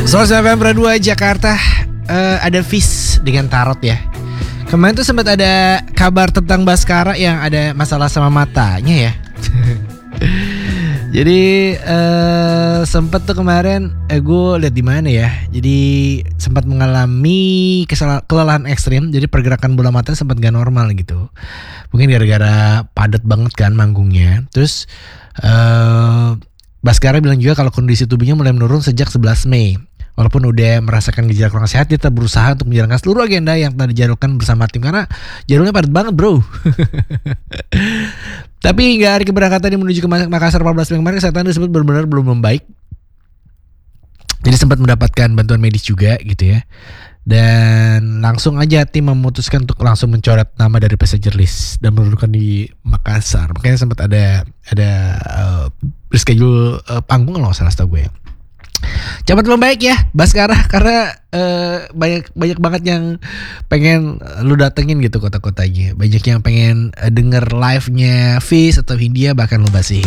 Source FM 2 Jakarta, ada Fis dengan tarot ya. Kemarin tuh sempat ada kabar tentang Baskara yang ada masalah sama matanya ya. Jadi sempat tuh kemarin gue lihat di mana ya. Jadi sempat mengalami kelelahan ekstrim. Jadi pergerakan bola mata sempat gak normal gitu. Mungkin gara-gara padat banget kan manggungnya. Terus Baskara bilang juga kalau kondisi tubuhnya mulai menurun sejak 11 Mei. Walaupun udah merasakan gejala kurang sehat, dia tetap berusaha untuk menjalankan seluruh agenda yang telah dijadwalkan bersama tim karena jadwalnya padat banget bro. Tapi hingga hari keberangkatan menuju ke Makassar 14 Mei kemarin, kesehatan tersebut benar-benar belum membaik. Jadi sempat mendapatkan bantuan medis juga gitu ya. Dan langsung aja tim memutuskan untuk langsung mencoret nama dari passenger list dan menurunkan di Makassar. Makanya sempat ada reschedule panggung kalau nggak salah setahu gue ya. Cepat membaik ya Baskara, karena banyak banget yang pengen lu datengin gitu kota-kotanya. Banyak yang pengen denger live-nya Fis atau Hindia, bahkan lu basihin.